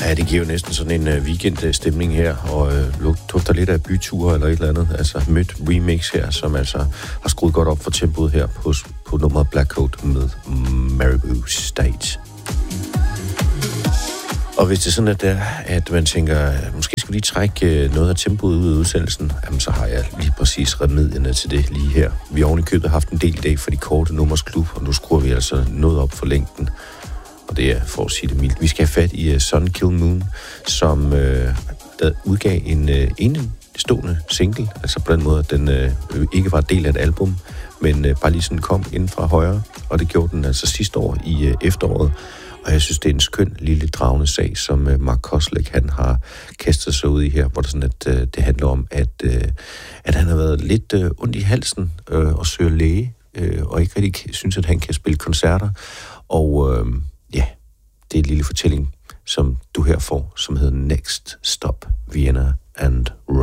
Ja, det giver jo næsten sådan en weekendstemning her, og dufter lidt af byture eller et eller andet. Altså Mødt remix her, som altså har skruet godt op for tempoet her på nummeret Black Coat med Maribou State. Og hvis det er sådan, at man tænker, måske skulle lige trække noget af tempoet ud af udsendelsen, jamen så har jeg lige præcis remedierne til det lige her. Vi har ovenikøbet haft en del i dag for de korte nummers klub, og nu skruer vi altså noget op for længden. Og det er, for at sige det mildt, vi skal have fat i Sun Kil Moon, som der udgav en enestående single, altså på den måde, at den ikke var del af et album, men bare lige sådan kom inden fra højre, og det gjorde den altså sidste år i efteråret. Og jeg synes, det er en skøn, lille dragende sag, som Mark Koslek, han har kastet sig ud i her, hvor det sådan, at det handler om, at han har været lidt ondt i halsen og søger læge, og ikke rigtig synes, at han kan spille koncerter. Og ja, det er en lille fortælling, som du her får, som hedder Next Stop, Vienna and Rome.